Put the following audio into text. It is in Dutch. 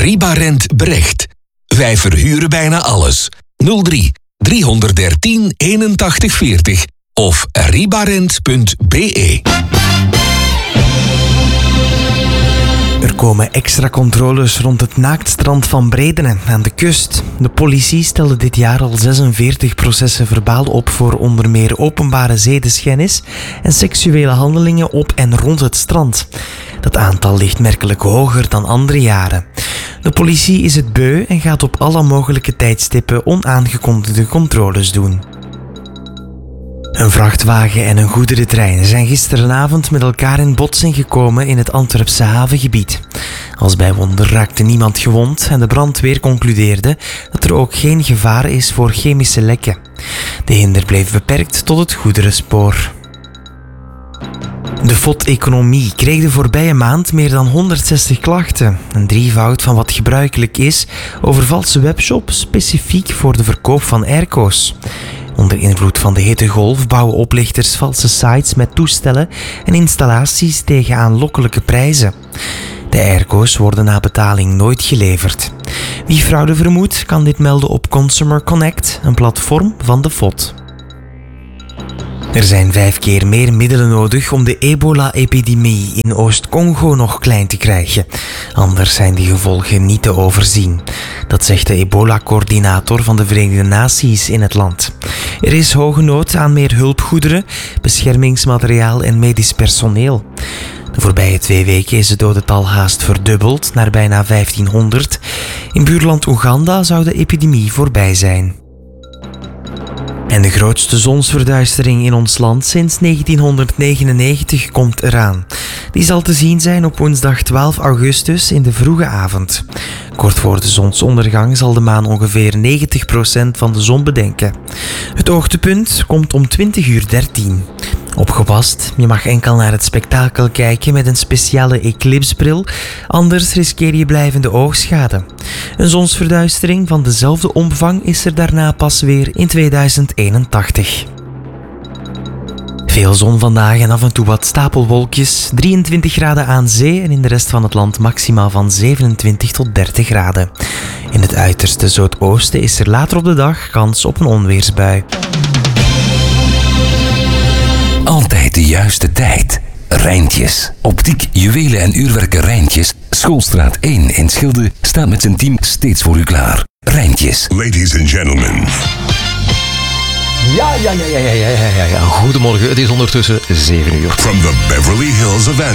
Ribarent Brecht. Wij verhuren bijna alles. 03 313 81 40 of ribarent.be. Er komen extra controles rond het naaktstrand van Bredene aan de kust. De politie stelde dit jaar al 46 processen verbaal op voor onder meer openbare zedenschennis en seksuele handelingen op en rond het strand. Dat aantal ligt merkelijk hoger dan andere jaren. De politie is het beu en gaat op alle mogelijke tijdstippen onaangekondigde controles doen. Een vrachtwagen en een goederentrein zijn gisteravond met elkaar in botsing gekomen in het Antwerpse havengebied. Als bij wonder raakte niemand gewond en de brandweer concludeerde dat er ook geen gevaar is voor chemische lekken. De hinder bleef beperkt tot het goederenspoor. De FOD-economie kreeg de voorbije maand meer dan 160 klachten. Een drievoud van wat gebruikelijk is over valse webshops specifiek voor de verkoop van airco's. Onder invloed van de hittegolf bouwen oplichters valse sites met toestellen en installaties tegen aanlokkelijke prijzen. De airco's worden na betaling nooit geleverd. Wie fraude vermoedt, kan dit melden op Consumer Connect, een platform van de FOD. Er zijn 5 keer meer middelen nodig om de ebola-epidemie in Oost-Congo nog klein te krijgen. Anders zijn de gevolgen niet te overzien. Dat zegt de ebola-coördinator van de Verenigde Naties in het land. Er is hoge nood aan meer hulpgoederen, beschermingsmateriaal en medisch personeel. De voorbije 2 weken is het dodental haast verdubbeld naar bijna 1500. In buurland Oeganda zou de epidemie voorbij zijn. En de grootste zonsverduistering in ons land sinds 1999 komt eraan. Die zal te zien zijn op woensdag 12 augustus in de vroege avond. Kort voor de zonsondergang zal de maan ongeveer 90% van de zon bedenken. Het hoogtepunt komt om 20:13. Opgepast, je mag enkel naar het spektakel kijken met een speciale eclipsbril, anders riskeer je blijvende oogschade. Een zonsverduistering van dezelfde omvang is er daarna pas weer in 2081. Veel zon vandaag en af en toe wat stapelwolkjes, 23 graden aan zee en in de rest van het land maximaal van 27 tot 30 graden. In het uiterste zuidoosten is er later op de dag kans op een onweersbui. Altijd de juiste tijd. Rijntjes. Optiek, juwelen en uurwerken Rijntjes. Schoolstraat 1 in Schilde staat met zijn team steeds voor u klaar. Rijntjes. Ladies and gentlemen. Ja. Goedemorgen, het is ondertussen 7 uur. From the Beverly Hills of